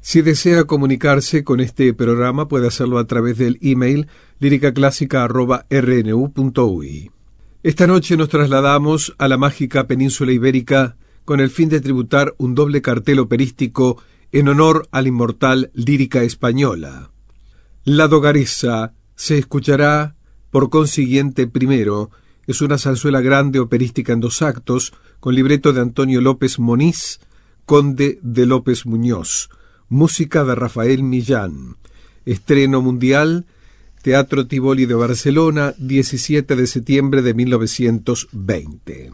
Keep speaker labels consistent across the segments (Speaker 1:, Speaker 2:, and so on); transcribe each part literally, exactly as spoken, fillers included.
Speaker 1: Si desea comunicarse con este programa, puede hacerlo a través del email líricaclásica arroba r n u punto u i. Esta noche nos trasladamos a la mágica península ibérica con el fin de tributar un doble cartel operístico en honor a la inmortal lírica española. La Dogaresa se escuchará, por consiguiente, primero. Es una zarzuela grande operística en dos actos, con libreto de Antonio López Moniz, conde de López Muñoz, música de Rafael Millán. Estreno mundial, Teatro Tivoli de Barcelona, diecisiete de septiembre de mil novecientos veinte.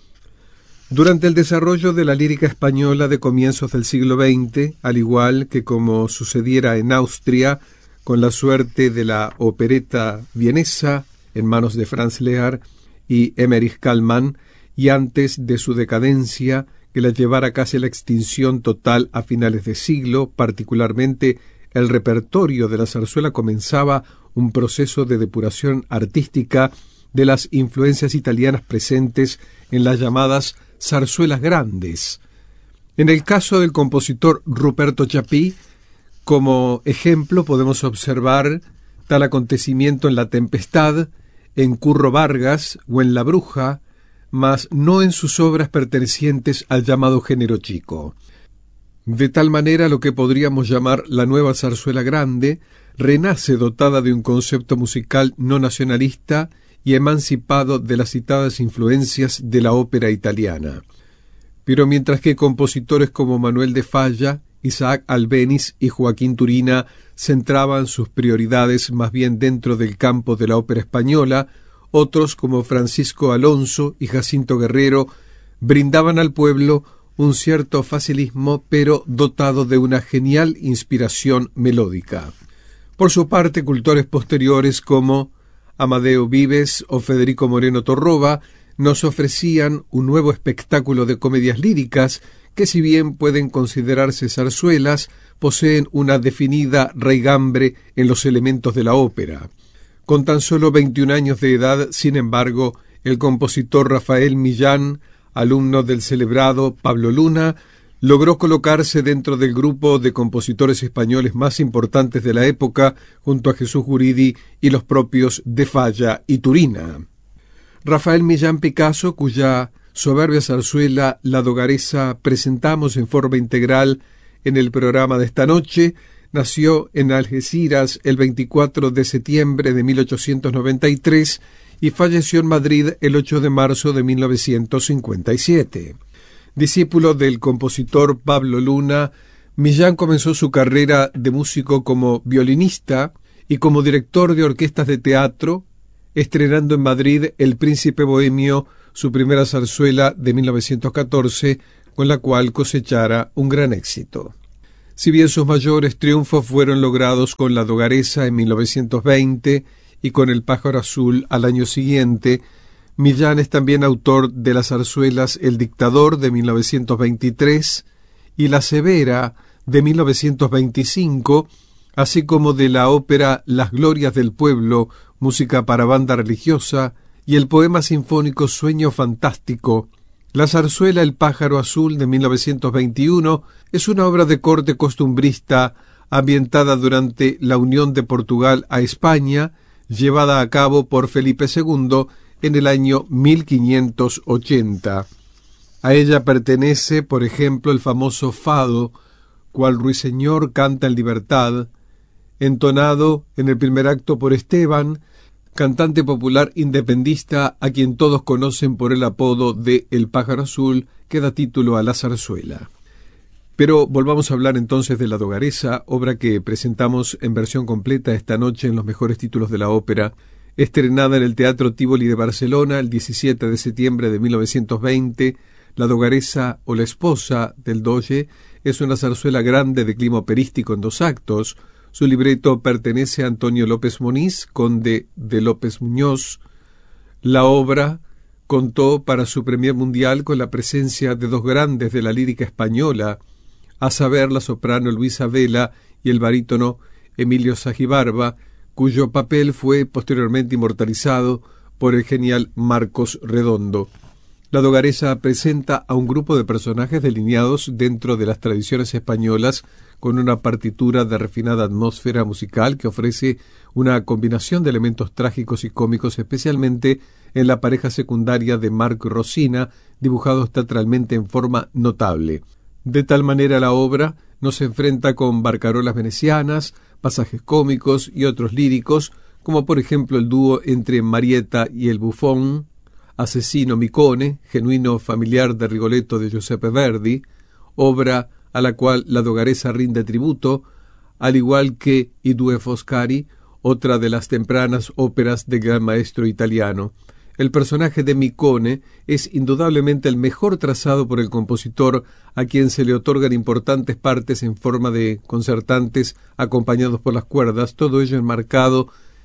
Speaker 1: Durante el desarrollo de la lírica española de comienzos del siglo veinte, al igual que como sucediera en Austria, con la suerte de la opereta vienesa en manos de Franz Lehár y Emmerich Kallmann, y antes de su decadencia, que la llevara casi a la extinción total a finales de siglo, particularmente el repertorio de la zarzuela comenzaba un proceso de depuración artística de las influencias italianas presentes en las llamadas zarzuelas grandes. En el caso del compositor Ruperto Chapí, como ejemplo podemos observar tal acontecimiento en La Tempestad, en Curro Vargas o en La Bruja, mas no en sus obras pertenecientes al llamado género chico. De tal manera, lo que podríamos llamar la nueva zarzuela grande renace dotada de un concepto musical no nacionalista y emancipado de las citadas influencias de la ópera italiana. Pero mientras que compositores como Manuel de Falla, Isaac Albéniz y Joaquín Turina centraban sus prioridades más bien dentro del campo de la ópera española, otros como Francisco Alonso y Jacinto Guerrero brindaban al pueblo un cierto facilismo, pero dotado de una genial inspiración melódica. Por su parte, cultores posteriores como Amadeo Vives o Federico Moreno Torroba nos ofrecían un nuevo espectáculo de comedias líricas que, si bien pueden considerarse zarzuelas, poseen una definida raigambre en los elementos de la ópera. Con tan solo veintiún años de edad, sin embargo, el compositor Rafael Millán, alumno del celebrado Pablo Luna, logró colocarse dentro del grupo de compositores españoles más importantes de la época, junto a Jesús Guridi y los propios de Falla y Turina. Rafael Millán Picasso, cuya soberbia zarzuela La Dogaresa presentamos en forma integral en el programa de esta noche, nació en Algeciras el veinticuatro de septiembre de mil ochocientos noventa y tres y falleció en Madrid el ocho de marzo de mil novecientos cincuenta y siete. Discípulo del compositor Pablo Luna, Millán comenzó su carrera de músico como violinista y como director de orquestas de teatro, estrenando en Madrid El Príncipe Bohemio, su primera zarzuela de mil novecientos catorce, con la cual cosechara un gran éxito. Si bien sus mayores triunfos fueron logrados con La Dogaresa en mil novecientos veinte y con El Pájaro Azul al año siguiente, Millán es también autor de las zarzuelas El Dictador de mil novecientos veintitrés y La Severa de mil novecientos veinticinco, así como de la ópera Las Glorias del Pueblo, música para banda religiosa, y el poema sinfónico Sueño Fantástico. La zarzuela El Pájaro Azul de mil novecientos veintiuno es una obra de corte costumbrista ambientada durante la unión de Portugal a España, llevada a cabo por Felipe segundo en el año mil quinientos ochenta. A ella pertenece, por ejemplo, el famoso fado, cual ruiseñor canta en libertad, entonado en el primer acto por Esteban, cantante popular independista a quien todos conocen por el apodo de El Pájaro Azul, que da título a la zarzuela. Pero volvamos a hablar entonces de La Dogaresa, obra que presentamos en versión completa esta noche en los mejores títulos de la ópera, estrenada en el Teatro Tivoli de Barcelona el diecisiete de septiembre de mil novecientos veinte. La Dogaresa o la esposa del Doge es una zarzuela grande de clima operístico en dos actos. Su libreto pertenece a Antonio López Moniz, conde de López Muñoz. La obra contó para su premier mundial con la presencia de dos grandes de la lírica española, a saber la soprano Luisa Vela y el barítono Emilio Sagibarba, cuyo papel fue posteriormente inmortalizado por el genial Marcos Redondo. La Dogaresa presenta a un grupo de personajes delineados dentro de las tradiciones españolas con una partitura de refinada atmósfera musical que ofrece una combinación de elementos trágicos y cómicos, especialmente en la pareja secundaria de Marco y Rosina, dibujados teatralmente en forma notable. De tal manera la obra nos enfrenta con barcarolas venecianas, pasajes cómicos y otros líricos, como por ejemplo el dúo entre Marietta y el bufón, Asesino Micone, genuino familiar de Rigoletto de Giuseppe Verdi, obra a la cual la Dogaresa rinde tributo, al igual que I due Foscari, otra de las tempranas óperas del gran maestro italiano. El personaje de Micone es indudablemente el mejor trazado por el compositor, a quien se le otorgan importantes partes en forma de concertantes acompañados por las cuerdas, todo ello enmarcado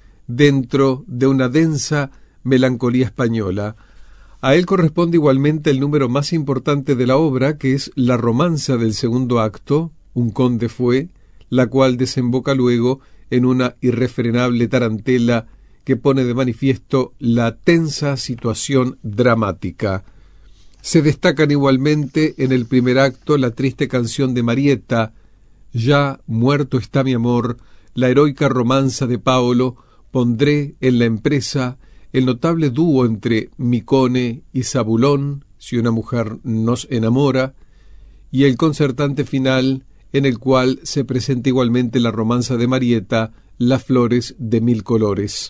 Speaker 1: dentro de una densa melancolía española. A él corresponde igualmente el número más importante de la obra, que es la romanza del segundo acto, Un conde fue, la cual desemboca luego en una irrefrenable tarantela que pone de manifiesto la tensa situación dramática. Se destacan igualmente en el primer acto la triste canción de Marietta, Ya muerto está mi amor, la heroica romanza de Paolo, Pondré en la empresa, el notable dúo entre Micone y Zabulón, Si una mujer nos enamora, y el concertante final en el cual se presenta igualmente la romanza de Marietta, Las flores de mil colores.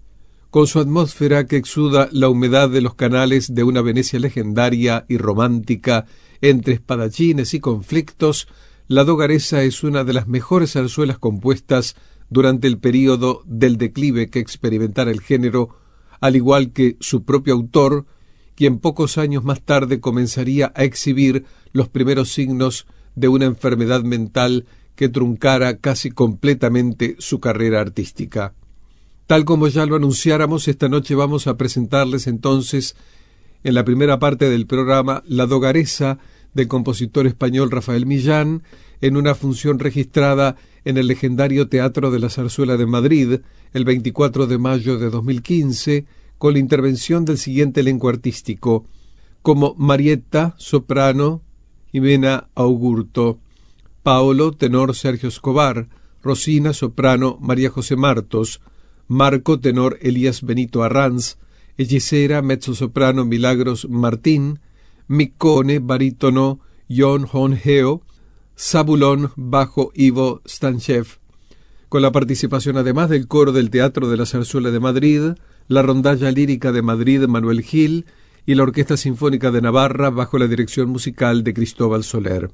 Speaker 1: Con su atmósfera que exuda la humedad de los canales de una Venecia legendaria y romántica, entre espadachines y conflictos, la Dogaresa es una de las mejores zarzuelas compuestas durante el período del declive que experimentara el género, al igual que su propio autor, quien pocos años más tarde comenzaría a exhibir los primeros signos de una enfermedad mental que truncara casi completamente su carrera artística. Tal como ya lo anunciáramos, esta noche vamos a presentarles entonces, en la primera parte del programa, La Dogaresa del compositor español Rafael Millán, en una función registrada en el legendario Teatro de la Zarzuela de Madrid, el veinticuatro de mayo de dos mil quince, con la intervención del siguiente elenco artístico, como Marietta, soprano, Jimena Augurto; Paolo, tenor, Sergio Escobar; Rosina, soprano, María José Martos; Marco, tenor, Elías Benito Arranz; hechicera, mezzosoprano, Milagros Martín; Micone, barítono, John Hon Heo; Zabulón, bajo, Ivo Stanchev, con la participación además del coro del Teatro de la Zarzuela de Madrid, la Rondalla Lírica de Madrid, Manuel Gil, y la Orquesta Sinfónica de Navarra bajo la dirección musical de Cristóbal Soler.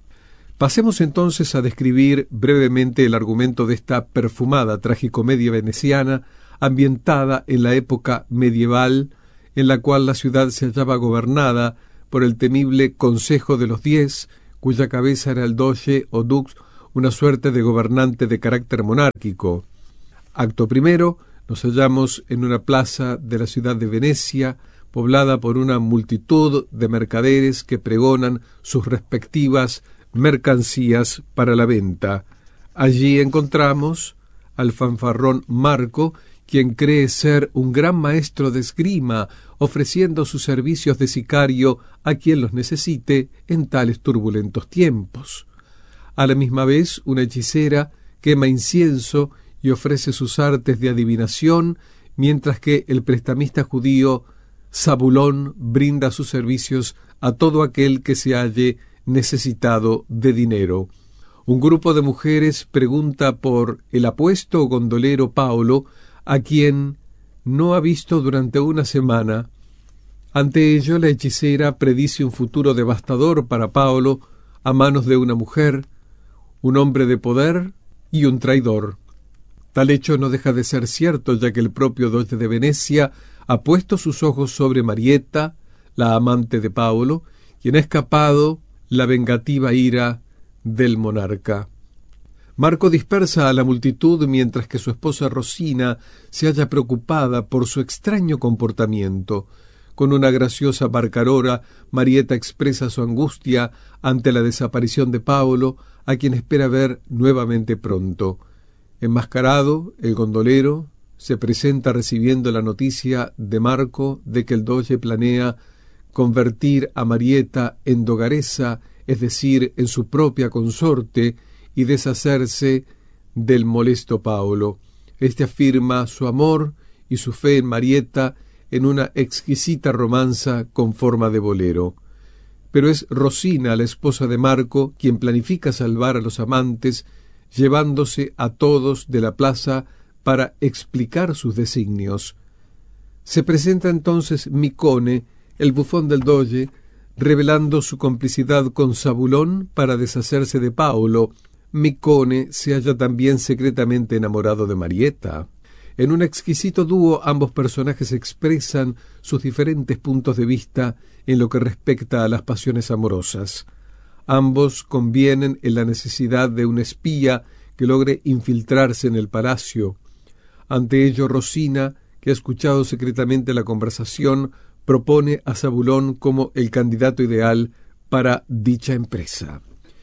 Speaker 1: Pasemos entonces a describir brevemente el argumento de esta perfumada tragicomedia veneciana ambientada en la época medieval, en la cual la ciudad se hallaba gobernada por el temible Consejo de los Diez, cuya cabeza era el doge o dux, una suerte de gobernante de carácter monárquico. Acto primero, nos hallamos en una plaza de la ciudad de Venecia, poblada por una multitud de mercaderes que pregonan sus respectivas mercancías para la venta. Allí encontramos al fanfarrón Marco, quien cree ser un gran maestro de esgrima, ofreciendo sus servicios de sicario a quien los necesite en tales turbulentos tiempos. A la misma vez, una hechicera quema incienso y ofrece sus artes de adivinación, mientras que el prestamista judío Zabulón brinda sus servicios a todo aquel que se halle necesitado de dinero. Un grupo de mujeres pregunta por el apuesto gondolero Paolo, a quien no ha visto durante una semana. Ante ello, la hechicera predice un futuro devastador para Paolo a manos de una mujer, un hombre de poder y un traidor. Tal hecho no deja de ser cierto, ya que el propio doge de Venecia ha puesto sus ojos sobre Marietta, la amante de Paolo, quien ha escapado la vengativa ira del monarca. Marco dispersa a la multitud mientras que su esposa Rosina se halla preocupada por su extraño comportamiento. Con una graciosa barcarola, Marietta expresa su angustia ante la desaparición de Paolo, a quien espera ver nuevamente pronto. Enmascarado, el gondolero se presenta recibiendo la noticia de Marco de que el doge planea convertir a Marieta en dogaresa, es decir, en su propia consorte, y deshacerse del molesto Paolo. Este afirma su amor y su fe en Marieta en una exquisita romanza con forma de bolero. Pero es Rosina, la esposa de Marco, quien planifica salvar a los amantes, llevándose a todos de la plaza para explicar sus designios. Se presenta entonces Micone, el bufón del doge, revelando su complicidad con Zabulón para deshacerse de Paolo. Micone se halla también secretamente enamorado de Marieta. En un exquisito dúo ambos personajes expresan sus diferentes puntos de vista en lo que respecta a las pasiones amorosas. Ambos convienen en la necesidad de un espía que logre infiltrarse en el palacio. Ante ello, Rosina, que ha escuchado secretamente la conversación, propone a Zabulón como el candidato ideal para dicha empresa.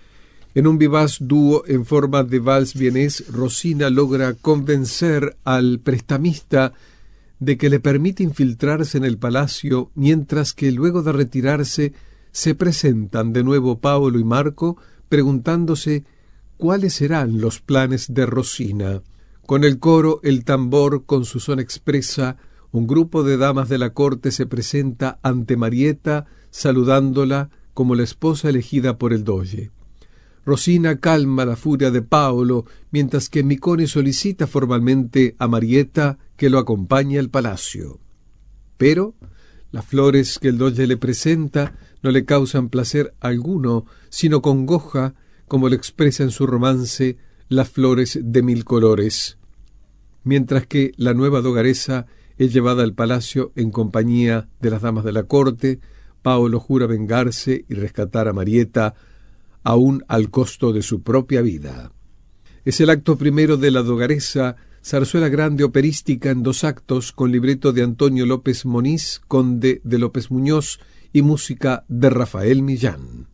Speaker 1: En un vivaz dúo en forma de vals vienés, Rosina logra convencer al prestamista de que le permite infiltrarse en el palacio, mientras que luego de retirarse se presentan de nuevo Paolo y Marco, preguntándose cuáles serán los planes de Rosina. Con el coro, el tambor con su son expresa, un grupo de damas de la corte se presenta ante Marieta, saludándola como la esposa elegida por el doge. Rosina calma la furia de Paolo, mientras que Micone solicita formalmente a Marieta que lo acompañe al palacio. Pero las flores que el doge le presenta no le causan placer alguno, sino congoja, como lo expresa en su romance Las flores de mil colores. Mientras que la nueva dogaresa es llevada al palacio en compañía de las damas de la corte, Paolo jura vengarse y rescatar a Marieta, aún al costo de su propia vida. Es el acto primero de la dogaresa, zarzuela grande operística en dos actos, con libreto de Antonio López Moniz, conde de López Muñoz, y música de Rafael Millán.